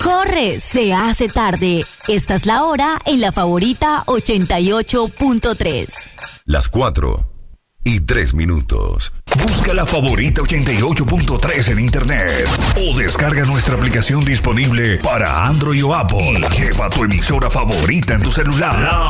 ¡Corre! Se hace tarde. Esta es la hora en La Favorita 88.3. Las 4:03. Busca La Favorita 88.3 en internet o descarga nuestra aplicación disponible para Android o Apple y lleva tu emisora favorita en tu celular. La